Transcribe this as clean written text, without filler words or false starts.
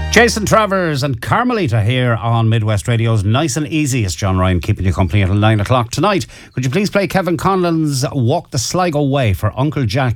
Jason Travers and Carmelita here on Midwest Radio's Nice and Easy. It's John Ryan keeping you company until 9 o'clock tonight. Could you please play Kevin Conlon's Walk the Sligo Way for Uncle Jack